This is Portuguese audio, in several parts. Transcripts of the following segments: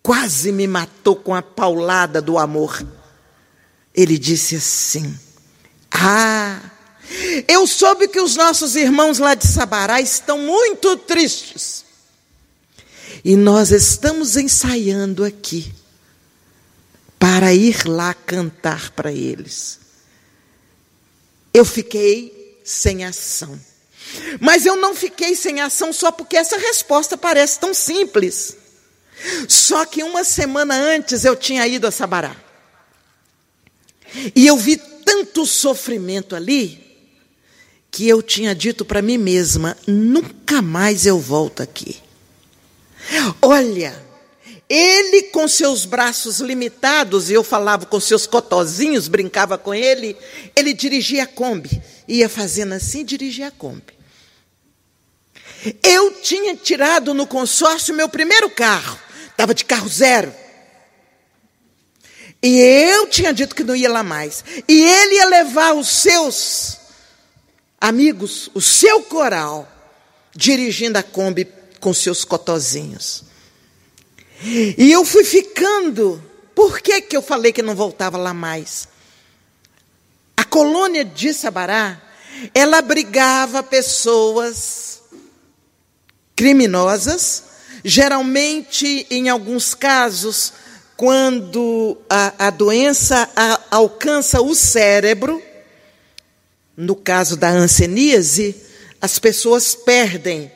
quase me matou com a paulada do amor. Ele disse assim: eu soube que os nossos irmãos lá de Sabará estão muito tristes. E nós estamos ensaiando aqui para ir lá cantar para eles. Eu fiquei sem ação. Mas eu não fiquei sem ação só porque essa resposta parece tão simples. Só que uma semana antes eu tinha ido a Sabará. E eu vi tanto sofrimento ali, que eu tinha dito para mim mesma: nunca mais eu volto aqui. Olha, ele com seus braços limitados, e eu falava com seus cotozinhos, brincava com ele, ele dirigia a Kombi, ia fazendo assim, dirigia a Kombi. Eu tinha tirado no consórcio meu primeiro carro, estava de carro zero. E eu tinha dito que não ia lá mais. E ele ia levar os seus amigos, o seu coral, dirigindo a Kombi com seus cotozinhos. E eu fui ficando. Por que eu falei que não voltava lá mais? A colônia de Sabará, ela abrigava pessoas criminosas, geralmente, em alguns casos, quando a doença alcança o cérebro, no caso da hanseníase, as pessoas perdem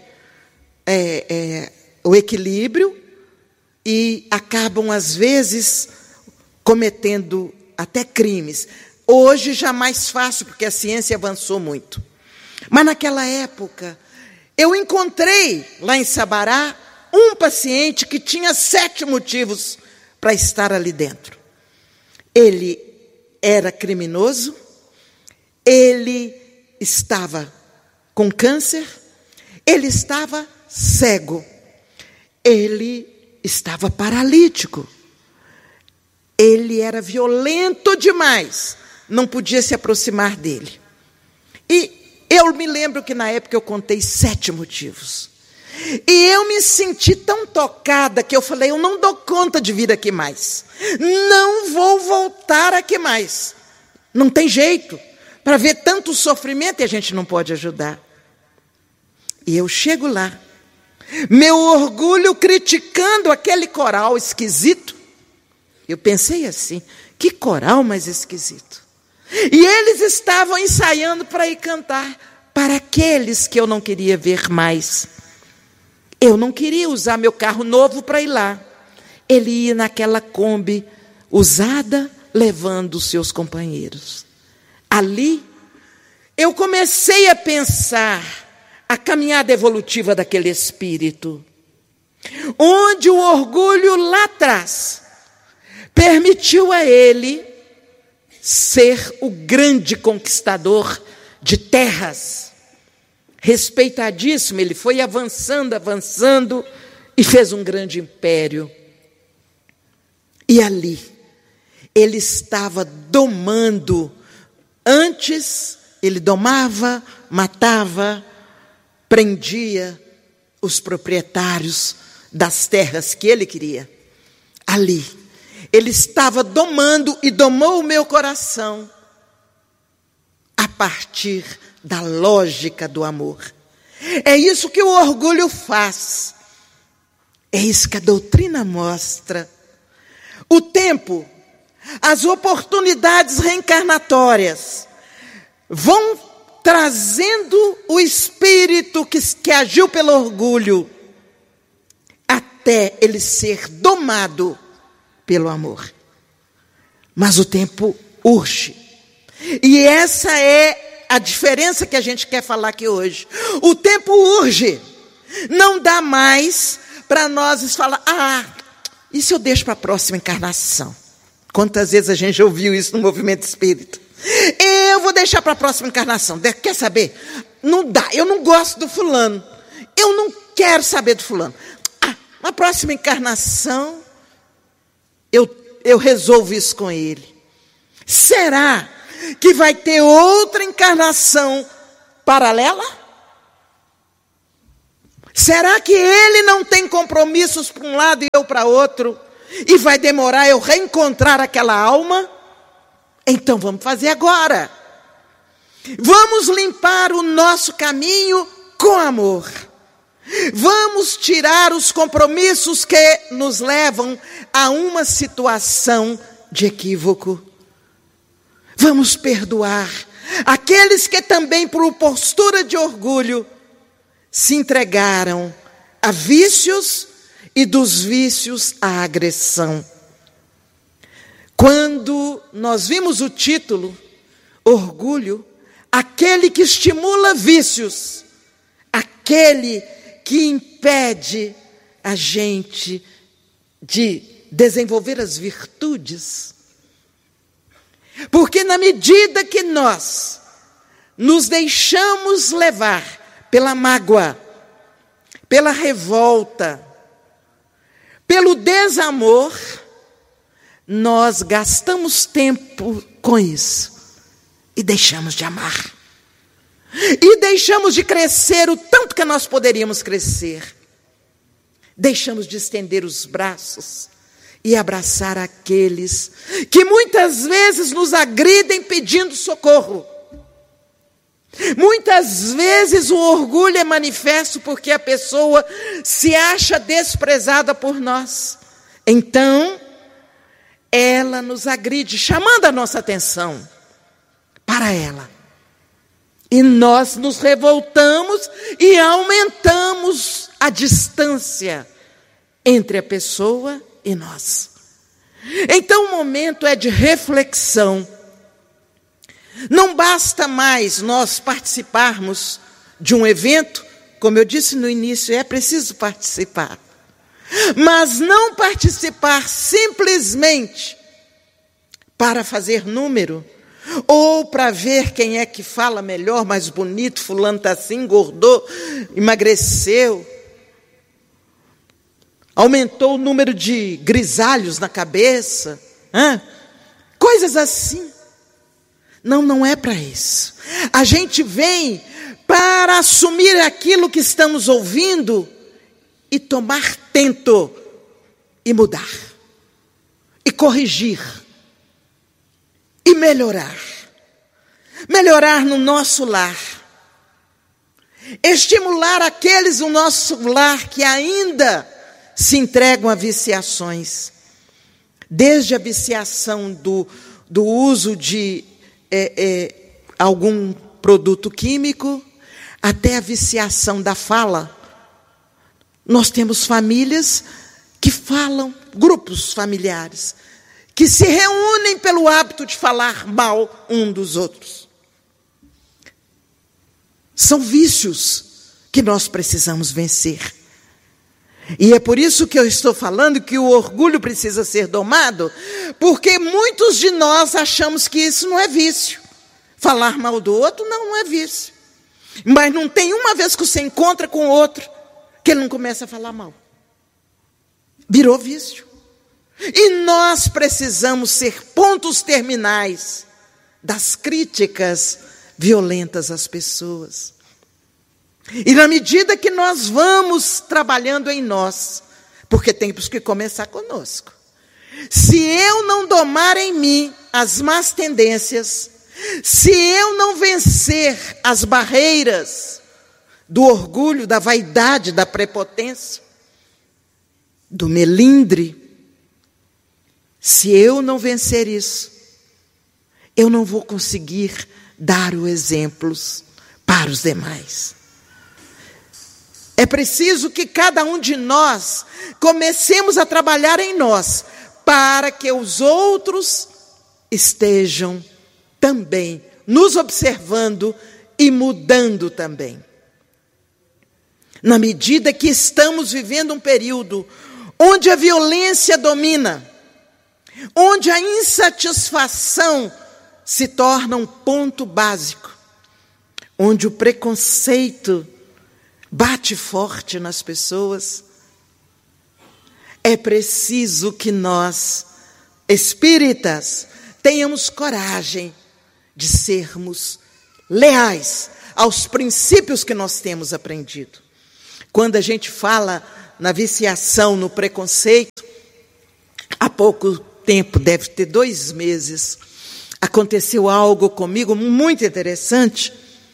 o equilíbrio e acabam, às vezes, cometendo até crimes. Hoje já mais fácil, porque a ciência avançou muito. Mas naquela época, eu encontrei lá em Sabará um paciente que tinha 7 motivos para estar ali dentro. Ele era criminoso, ele estava com câncer, ele estava cego, ele estava paralítico, ele era violento demais, não podia se aproximar dele. E eu me lembro que na época eu contei 7 motivos. E eu me senti tão tocada que eu falei: eu não dou conta de vir aqui mais. Não vou voltar aqui mais. Não tem jeito. Para ver tanto sofrimento e a gente não pode ajudar. E eu chego lá. Meu orgulho criticando aquele coral esquisito. Eu pensei assim: que coral mais esquisito. E eles estavam ensaiando para ir cantar para aqueles que eu não queria ver mais. Eu não queria usar meu carro novo para ir lá. Ele ia naquela Kombi usada, levando os seus companheiros. Ali, eu comecei a pensar a caminhada evolutiva daquele espírito, onde o orgulho lá atrás permitiu a ele ser o grande conquistador de terras. Respeitadíssimo, ele foi avançando e fez um grande império. E ali, ele estava domando. Antes, ele domava, matava, prendia os proprietários das terras que ele queria. Ali, ele estava domando e domou o meu coração a partir da lógica do amor. É isso que o orgulho faz. É isso que a doutrina mostra. O tempo, as oportunidades reencarnatórias vão trazendo o espírito que agiu pelo orgulho até ele ser domado pelo amor. Mas o tempo urge. E essa é a diferença que a gente quer falar aqui hoje. O tempo urge. Não dá mais para nós falar: isso eu deixo para a próxima encarnação. Quantas vezes a gente já ouviu isso no movimento espírita? Eu vou deixar para a próxima encarnação. Quer saber? Não dá. Eu não gosto do fulano. Eu não quero saber do fulano. Na próxima encarnação, eu resolvo isso com ele. Será que vai ter outra encarnação paralela? Será que ele não tem compromissos para um lado e eu para outro? e vai demorar eu reencontrar aquela alma, então vamos fazer agora. Vamos limpar o nosso caminho com amor. Vamos tirar os compromissos que nos levam a uma situação de equívoco. Vamos perdoar aqueles que também, por postura de orgulho, se entregaram a vícios e dos vícios à agressão. Quando nós vimos o título, orgulho, aquele que estimula vícios, aquele que impede a gente de desenvolver as virtudes. Porque na medida que nós nos deixamos levar pela mágoa, pela revolta, pelo desamor, nós gastamos tempo com isso e deixamos de amar. E deixamos de crescer o tanto que nós poderíamos crescer. Deixamos de estender os braços e abraçar aqueles que muitas vezes nos agridem pedindo socorro. Muitas vezes o orgulho é manifesto porque a pessoa se acha desprezada por nós. Então, ela nos agride, chamando a nossa atenção para ela. E nós nos revoltamos e aumentamos a distância entre a pessoa e nós. Então o momento é de reflexão. Não basta mais nós participarmos de um evento, como eu disse no início, é preciso participar. Mas não participar simplesmente para fazer número, ou para ver quem é que fala melhor, mais bonito, fulano está assim, engordou, emagreceu, aumentou o número de grisalhos na cabeça, coisas assim. Não é para isso. A gente vem para assumir aquilo que estamos ouvindo e tomar tento e mudar, e corrigir, e melhorar no nosso lar, estimular aqueles no nosso lar que ainda se entregam a viciações, desde a viciação do uso de algum produto químico, até a viciação da fala. Nós temos famílias que falam, grupos familiares, que se reúnem pelo hábito de falar mal um dos outros. São vícios que nós precisamos vencer. E é por isso que eu estou falando que o orgulho precisa ser domado, porque muitos de nós achamos que isso não é vício. Falar mal do outro não é vício. Mas não tem uma vez que você encontra com o outro que ele não começa a falar mal. Virou vício. E nós precisamos ser pontos terminais das críticas violentas às pessoas. E na medida que nós vamos trabalhando em nós, porque temos que começar conosco. Se eu não domar em mim as más tendências, se eu não vencer as barreiras do orgulho, da vaidade, da prepotência, do melindre, se eu não vencer isso, eu não vou conseguir dar os exemplos para os demais. É preciso que cada um de nós comecemos a trabalhar em nós, para que os outros estejam também nos observando e mudando também. Na medida que estamos vivendo um período onde a violência domina, onde a insatisfação se torna um ponto básico, onde o preconceito bate forte nas pessoas, é preciso que nós, espíritas, tenhamos coragem de sermos leais aos princípios que nós temos aprendido. Quando a gente fala na viciação, no preconceito, Há pouco tempo, deve ter 2 meses, aconteceu algo comigo muito interessante,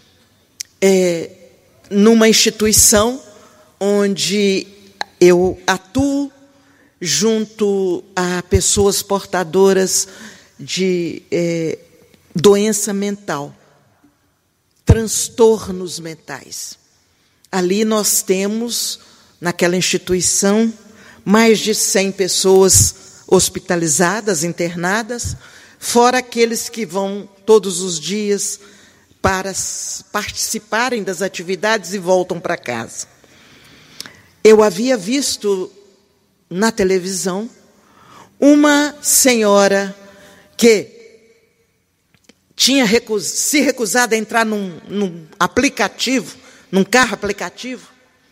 numa instituição onde eu atuo junto a pessoas portadoras de doença mental, transtornos mentais. Ali nós temos, naquela instituição, mais de 100 pessoas hospitalizadas, internadas, fora aqueles que vão todos os dias para participarem das atividades e voltam para casa. Eu havia visto na televisão uma senhora que tinha se recusado a entrar num aplicativo, num carro aplicativo,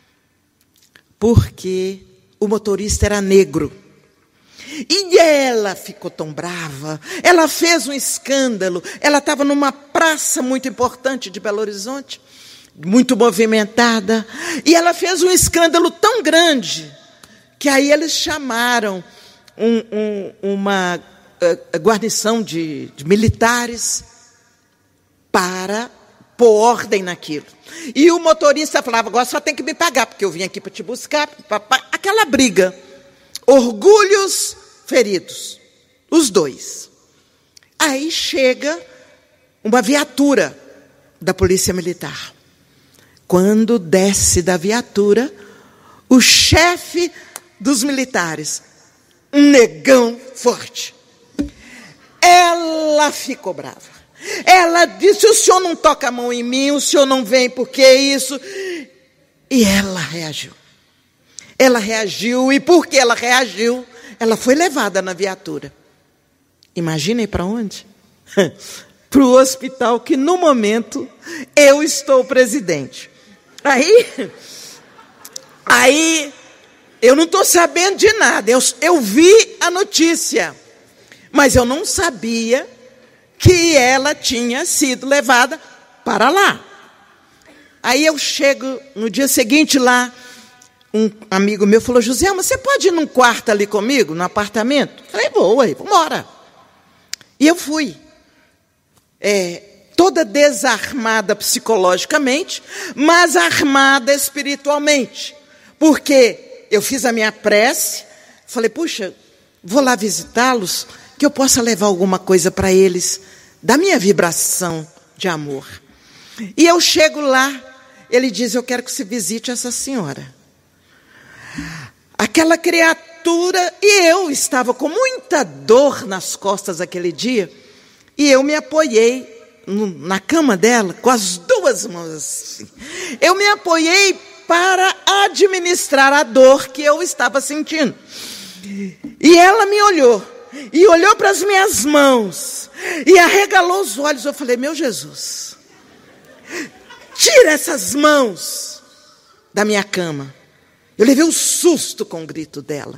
porque o motorista era negro. E ela ficou tão brava, ela fez um escândalo, ela estava numa praça muito importante de Belo Horizonte, muito movimentada, e ela fez um escândalo tão grande, que aí eles chamaram uma guarnição de militares para pôr ordem naquilo. E o motorista falava, agora só tem que me pagar, porque eu vim aqui para te buscar, aquela briga. Orgulhos feridos, os dois. Aí chega uma viatura da Polícia Militar. Quando desce da viatura, o chefe dos militares, um negão forte. Ela ficou brava. Ela disse, o senhor não toca a mão em mim, o senhor não vem porque isso. E ela reagiu. Ela reagiu, e porque ela reagiu, ela foi levada na viatura. Imaginem para onde? Para o hospital que, no momento, eu estou presidente. Aí eu não estou sabendo de nada. Eu vi a notícia, mas eu não sabia que ela tinha sido levada para lá. Aí eu chego no dia seguinte lá, um amigo meu falou, Joselma, você pode ir num quarto ali comigo, no apartamento? Falei, vou, vamos embora. E eu fui. Toda desarmada psicologicamente, mas armada espiritualmente. Porque eu fiz a minha prece, falei, puxa, vou lá visitá-los, que eu possa levar alguma coisa para eles, da minha vibração de amor. E eu chego lá, ele diz, eu quero que você visite essa senhora. Aquela criatura, e eu estava com muita dor nas costas aquele dia, e eu me apoiei na cama dela, com as 2 mãos assim. Eu me apoiei para administrar a dor que eu estava sentindo. E ela me olhou, e olhou para as minhas mãos, e arregalou os olhos. Eu falei, meu Jesus, tira essas mãos da minha cama. Eu levei um susto com o grito dela.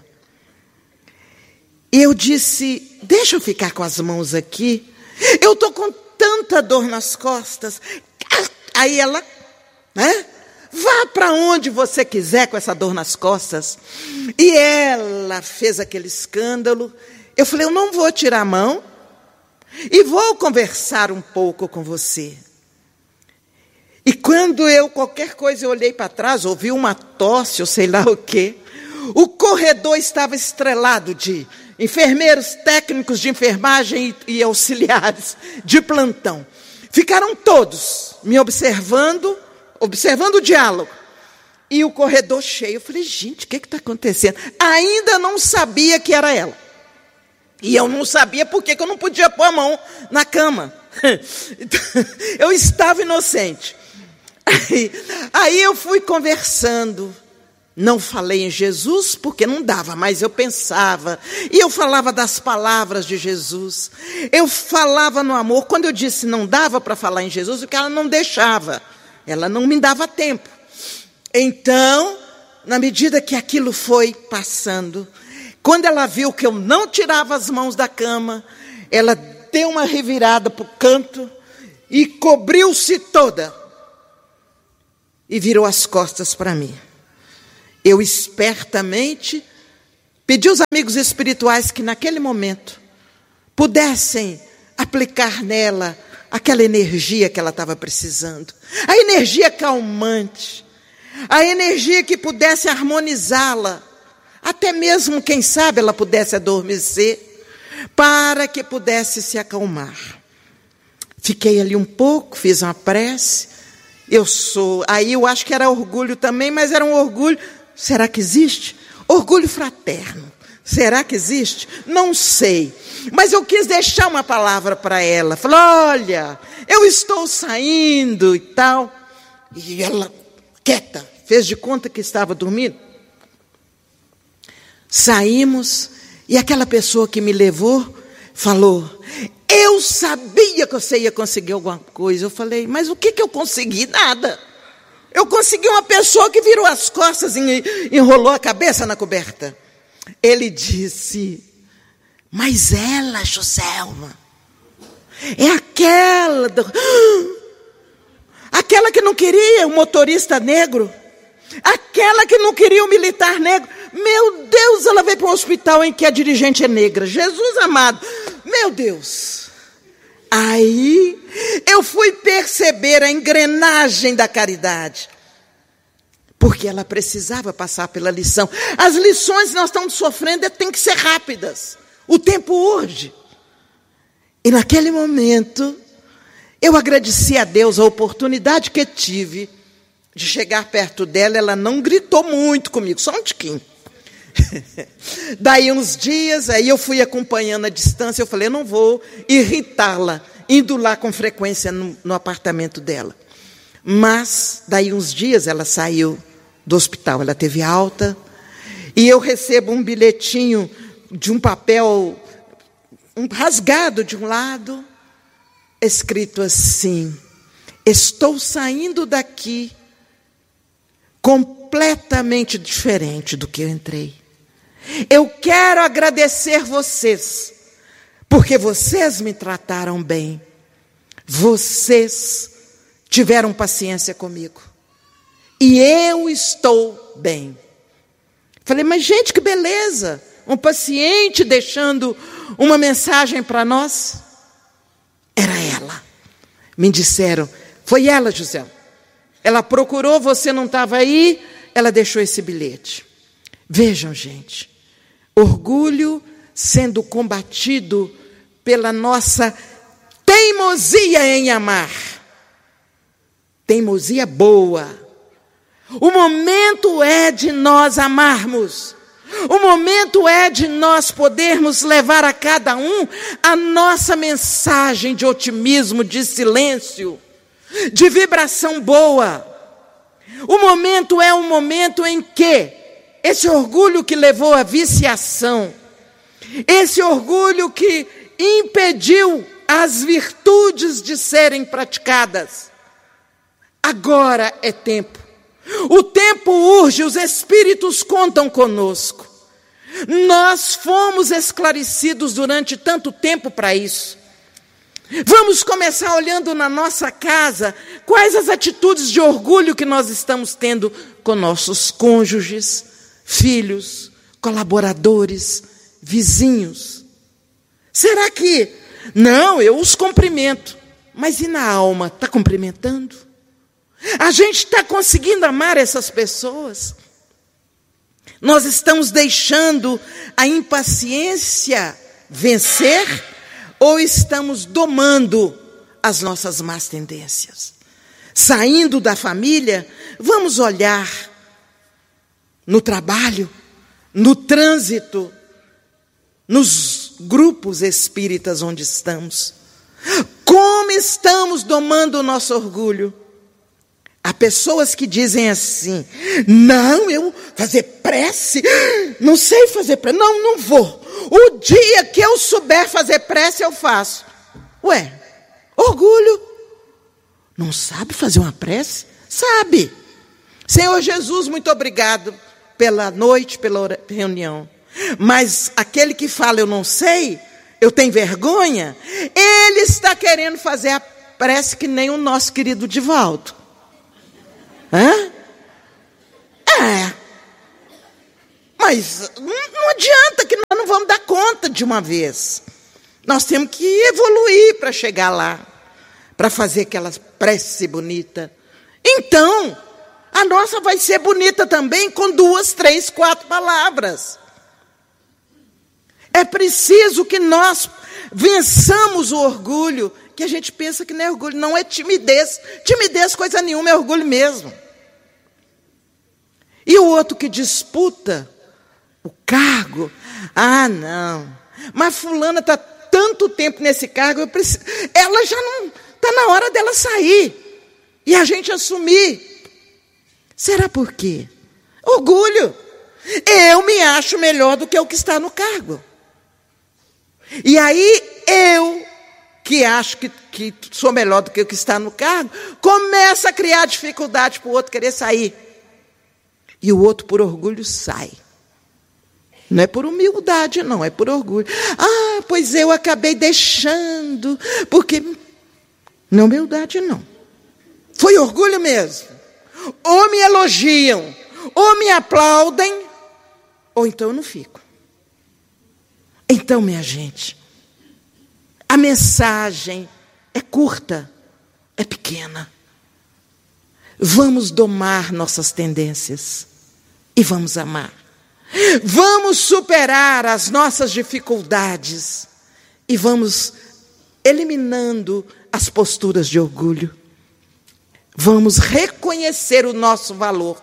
E eu disse, deixa eu ficar com as mãos aqui. Eu estou com tanta dor nas costas. Aí ela, vá para onde você quiser com essa dor nas costas. E ela fez aquele escândalo. Eu falei, eu não vou tirar a mão e vou conversar um pouco com você. E quando qualquer coisa, eu olhei para trás, ouvi uma tosse, ou sei lá o quê. O corredor estava estrelado de enfermeiros, técnicos de enfermagem e auxiliares de plantão. Ficaram todos me observando o diálogo. E o corredor cheio. Eu falei, gente, o que está acontecendo? Ainda não sabia que era ela. E eu não sabia por que eu não podia pôr a mão na cama. Eu estava inocente. Aí eu fui conversando, não falei em Jesus, porque não dava, mas eu pensava, e eu falava das palavras de Jesus, eu falava no amor. Quando eu disse não dava para falar em Jesus, porque ela não deixava, ela não me dava tempo. Então, na medida que aquilo foi passando, quando ela viu que eu não tirava as mãos da cama, ela deu uma revirada para o canto e cobriu-se toda. E virou as costas para mim. Eu espertamente Pedi aos amigos espirituais que naquele momento pudessem aplicar nela aquela energia que ela estava precisando. A energia calmante, a energia que pudesse harmonizá-la, até mesmo, quem sabe, ela pudesse adormecer, para que pudesse se acalmar. Fiquei ali um pouco, fiz uma prece. Aí eu acho que era orgulho também, mas era um orgulho, será que existe? Orgulho fraterno. Será que existe? Não sei. Mas eu quis deixar uma palavra para ela. Falei, olha, eu estou saindo e tal. E ela, quieta, fez de conta que estava dormindo. Saímos e aquela pessoa que me levou falou, eu sabia que você ia conseguir alguma coisa. Eu falei, mas o que eu consegui? Nada. Eu consegui uma pessoa que virou as costas e enrolou a cabeça na coberta. Ele disse, mas ela, Joselma, é aquela que não queria o motorista negro, aquela que não queria o militar negro. Meu Deus, ela veio para um hospital em que a dirigente é negra. Jesus amado, meu Deus. Aí eu fui perceber a engrenagem da caridade. Porque ela precisava passar pela lição. As lições que nós estamos sofrendo têm que ser rápidas. O tempo urge. E naquele momento, eu agradeci a Deus a oportunidade que tive de chegar perto dela. Ela não gritou muito comigo, só um tiquinho. Daí uns dias, aí eu fui acompanhando a distância. Eu falei, eu não vou irritá-la, indo lá com frequência no apartamento dela. Mas, daí uns dias, ela saiu do hospital, ela teve alta, e eu recebo um bilhetinho de um papel rasgado de um lado, escrito assim, estou saindo daqui completamente diferente do que eu entrei. Eu quero agradecer vocês, porque vocês me trataram bem, vocês tiveram paciência comigo. E eu estou bem. Falei, mas gente, que beleza. Um paciente deixando uma mensagem para nós. Era ela. Me disseram, foi ela, José. Ela procurou, você não estava aí, ela deixou esse bilhete. Vejam, gente, orgulho sendo combatido pela nossa teimosia em amar. Teimosia boa. O momento é de nós amarmos. O momento é de nós podermos levar a cada um a nossa mensagem de otimismo, de silêncio, de vibração boa. O momento é um momento em que esse orgulho que levou à viciação, esse orgulho que impediu as virtudes de serem praticadas, agora é tempo. O tempo urge, os espíritos contam conosco. Nós fomos esclarecidos durante tanto tempo para isso. Vamos começar olhando na nossa casa quais as atitudes de orgulho que nós estamos tendo com nossos cônjuges, filhos, colaboradores, vizinhos. Será que, não, eu os cumprimento, mas e na alma, está cumprimentando? A gente está conseguindo amar essas pessoas? Nós estamos deixando a impaciência vencer ou estamos domando as nossas más tendências? Saindo da família, vamos olhar no trabalho, no trânsito, nos grupos espíritas onde estamos. Como estamos domando o nosso orgulho? Há pessoas que dizem assim, não, eu fazer prece, não sei fazer prece, não vou. O dia que eu souber fazer prece, eu faço. Ué, orgulho. Não sabe fazer uma prece? Sabe. Senhor Jesus, muito obrigado pela noite, pela reunião. Mas aquele que fala, eu não sei, eu tenho vergonha, ele está querendo fazer a prece que nem o nosso querido Divaldo. Hã? É. Mas não adianta, que nós não vamos dar conta de uma vez. Nós temos que evoluir para chegar lá, para fazer aquela prece bonita. Então, a nossa vai ser bonita também com 2, 3, 4 palavras. É preciso que nós vençamos o orgulho, que a gente pensa que não é orgulho, não é timidez. Timidez, coisa nenhuma, é orgulho mesmo. E o outro que disputa o cargo, não, mas fulana está tanto tempo nesse cargo, ela já não, está na hora dela sair, e a gente assumir. Será por quê? Orgulho. Eu me acho melhor do que o que está no cargo. E aí, eu, que acho que sou melhor do que o que está no cargo, começa a criar dificuldade para o outro querer sair. E o outro, por orgulho, sai. Não é por humildade, não, é por orgulho. Pois eu acabei deixando, porque... Não é humildade, não. Foi orgulho mesmo. Ou me elogiam, ou me aplaudem, ou então eu não fico. Então, minha gente, a mensagem é curta, é pequena. Vamos domar nossas tendências e vamos amar. Vamos superar as nossas dificuldades e vamos eliminando as posturas de orgulho. Vamos reconhecer o nosso valor,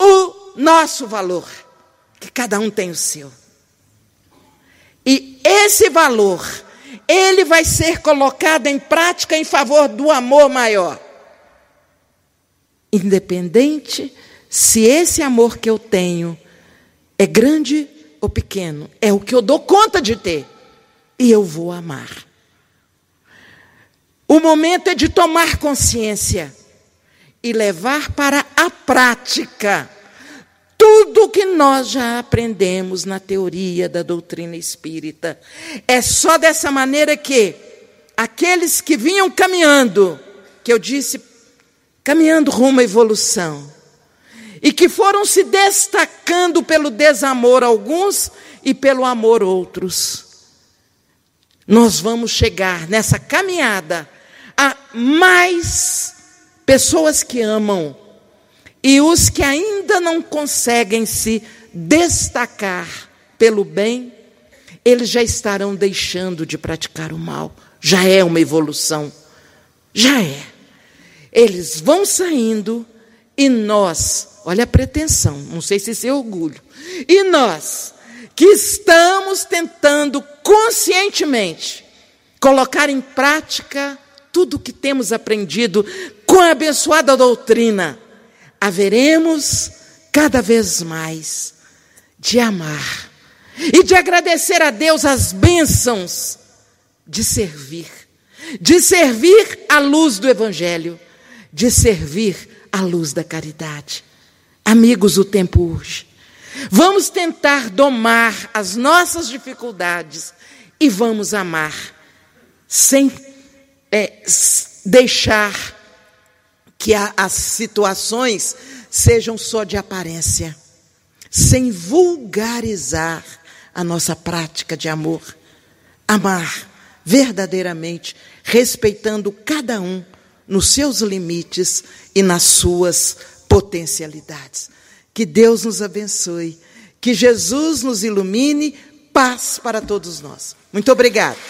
que cada um tem o seu. E esse valor, ele vai ser colocado em prática em favor do amor maior. Independente se esse amor que eu tenho é grande ou pequeno, é o que eu dou conta de ter, e eu vou amar. O momento é de tomar consciência e levar para a prática tudo que nós já aprendemos na teoria da doutrina espírita. É só dessa maneira que aqueles que vinham caminhando, que eu disse, caminhando rumo à evolução, e que foram se destacando pelo desamor alguns e pelo amor outros, nós vamos chegar nessa caminhada a mais pessoas que amam, e os que ainda não conseguem se destacar pelo bem, eles já estarão deixando de praticar o mal. Já é uma evolução. Já é. Eles vão saindo e nós, olha a pretensão, não sei se isso é orgulho, e nós, que estamos tentando conscientemente colocar em prática tudo o que temos aprendido com a abençoada doutrina, haveremos cada vez mais de amar e de agradecer a Deus as bênçãos de servir à luz do Evangelho, de servir à luz da caridade. Amigos, o tempo urge. Vamos tentar domar as nossas dificuldades e vamos amar, sem deixar que as situações sejam só de aparência, sem vulgarizar a nossa prática de amor. Amar verdadeiramente, respeitando cada um nos seus limites e nas suas potencialidades. Que Deus nos abençoe, que Jesus nos ilumine, paz para todos nós. Muito obrigada.